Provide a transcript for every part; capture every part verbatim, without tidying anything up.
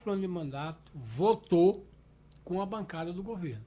plano de mandato votou com a bancada do governo.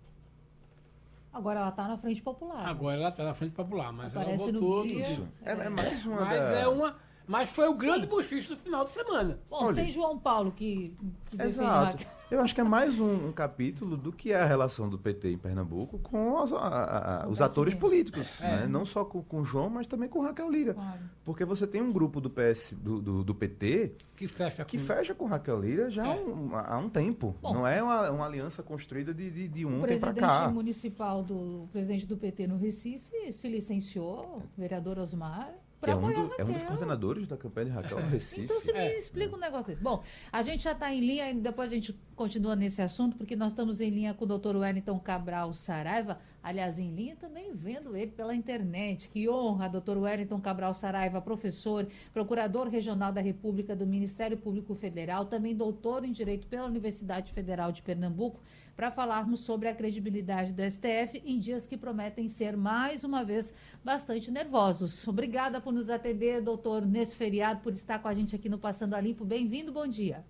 Agora ela está na Frente Popular. Agora ela está na Frente Popular, mas Aparece ela no votou. guia. Isso. É, é mais uma Mas da... é uma. Mas foi o grande Sim. bochicho do final de semana. Bom, Olha, tem João Paulo que, que defende Exato. Raquel. Eu acho que é mais um, um capítulo do que é a relação do P T em Pernambuco com as- a- a- a- O os atores brasileiro. políticos. É. Né? Não só com, com o João, mas também com Raquel Lira. Claro. Porque você tem um grupo do, P S, do, do, do P T Que fecha que com. fecha com Raquel Lira já há É. um, há um tempo. Bom. Não é uma, uma aliança construída de, de, de O ontem para presidente cá. municipal do o presidente do P T no Recife se licenciou, vereador Osmar, para É um, apoiar do- é um dos Raquel. coordenadores da campanha de Raquel no Recife. Então você me É. explica um negócio desse. Bom, a gente já está em linha, e depois a gente continua nesse assunto, porque nós estamos em linha com o doutor Wellington Cabral Saraiva, aliás, em linha também vendo ele pela internet. Que honra, doutor Wellington Cabral Saraiva, professor, procurador regional da República do Ministério Público Federal, também doutor em Direito pela Universidade Federal de Pernambuco, para falarmos sobre a credibilidade do S T F em dias que prometem ser, mais uma vez, bastante nervosos. Obrigada por nos atender, doutor, nesse feriado, por estar com a gente aqui no Passando a Limpo. Bem-vindo, bom dia.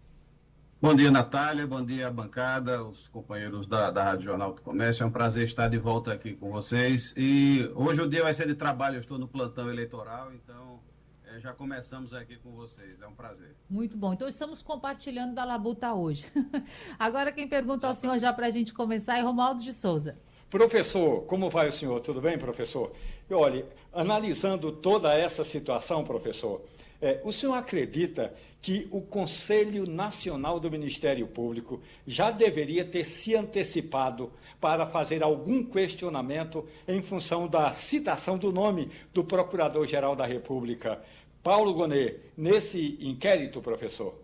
Bom dia, Natália. Bom dia, bancada, os companheiros da, da Rádio Jornal do Comércio. É um prazer estar de volta aqui com vocês. E hoje o dia vai ser de trabalho, eu estou no plantão eleitoral, então eh, já começamos aqui com vocês. É um prazer. Muito bom. Então, estamos compartilhando da Labuta hoje. Agora, quem pergunta ao senhor, já para a gente começar, é Romualdo de Souza. Professor, como vai o senhor? Tudo bem, professor? E olhe, analisando toda essa situação, professor, é, o senhor acredita que o Conselho Nacional do Ministério Público já deveria ter se antecipado para fazer algum questionamento em função da citação do nome do Procurador-Geral da República, Paulo Gonet, nesse inquérito, professor?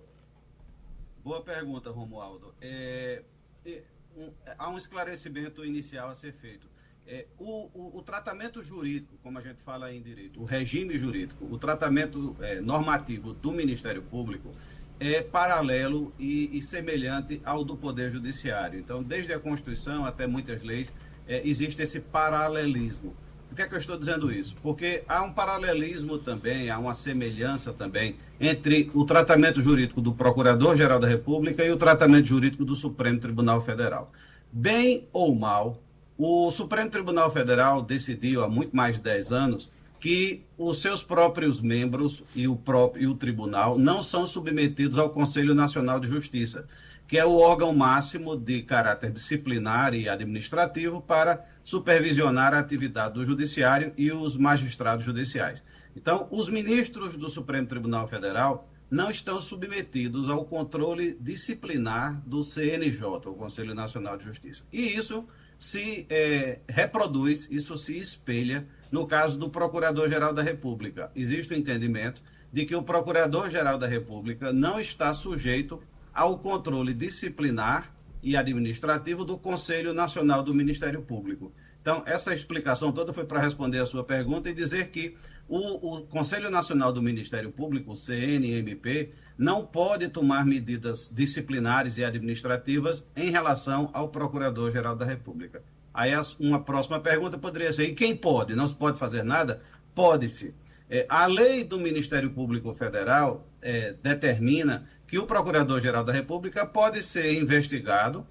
Boa pergunta, Romualdo. É, é, um, há um esclarecimento inicial a ser feito. É, o, o, o tratamento jurídico, como a gente fala em direito, o regime jurídico, o tratamento é, normativo do Ministério Público é paralelo e, e semelhante ao do Poder Judiciário. Então, desde a Constituição até muitas leis, é, existe esse paralelismo. Por que é que eu estou dizendo isso? Porque há um paralelismo também, há uma semelhança também entre o tratamento jurídico do Procurador-Geral da República e o tratamento jurídico do Supremo Tribunal Federal. Bem ou mal, o Supremo Tribunal Federal decidiu há muito mais de dez anos que os seus próprios membros e o próprio e o tribunal não são submetidos ao Conselho Nacional de Justiça, que é o órgão máximo de caráter disciplinar e administrativo para supervisionar a atividade do judiciário e os magistrados judiciais. Então, os ministros do Supremo Tribunal Federal não estão submetidos ao controle disciplinar do C N J, o Conselho Nacional de Justiça. E isso se é, reproduz, isso se espelha no caso do Procurador-Geral da República. Existe o entendimento de que o Procurador-Geral da República não está sujeito ao controle disciplinar e administrativo do Conselho Nacional do Ministério Público. Então, essa explicação toda foi para responder a sua pergunta e dizer que o, o Conselho Nacional do Ministério Público, o C N M P, não pode tomar medidas disciplinares e administrativas em relação ao Procurador-Geral da República. Aí uma próxima pergunta poderia ser, e quem pode? Não se pode fazer nada? Pode-se. É, a lei do Ministério Público Federal é, determina que o Procurador-Geral da República pode ser investigado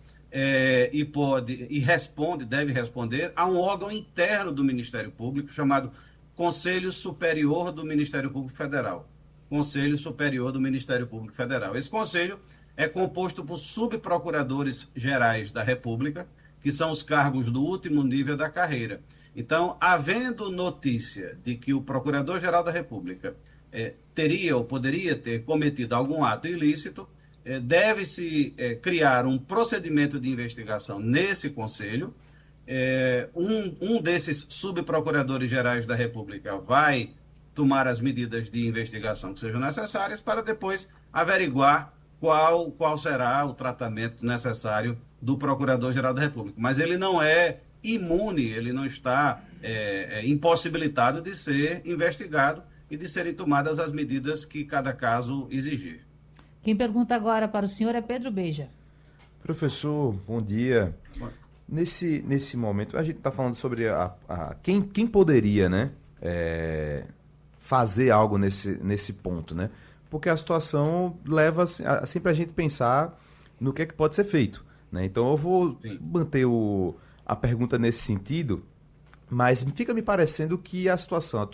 é, e pode e responde, deve responder a um órgão interno do Ministério Público chamado Conselho Superior do Ministério Público Federal. Conselho Superior do Ministério Público Federal. Esse conselho é composto por subprocuradores gerais da República, que são os cargos do último nível da carreira. Então, havendo notícia de que o Procurador-Geral da República eh, teria ou poderia ter cometido algum ato ilícito, eh, deve-se eh, criar um procedimento de investigação nesse conselho. Eh, um, um desses subprocuradores gerais da República vai tomar as medidas de investigação que sejam necessárias para depois averiguar qual, qual será o tratamento necessário do Procurador-Geral da República. Mas ele não é imune, ele não está é, é, impossibilitado de ser investigado e de serem tomadas as medidas que cada caso exigir. Quem pergunta agora para o senhor é Pedro Beija. Professor, bom dia. Nesse, nesse momento, a gente está falando sobre a, a, quem, quem poderia, né, é, fazer algo nesse, nesse ponto, né? porque a situação leva a, sempre a gente pensar no que é que pode ser feito, né? Então eu vou Sim. manter o, a pergunta nesse sentido, mas fica me parecendo que a situação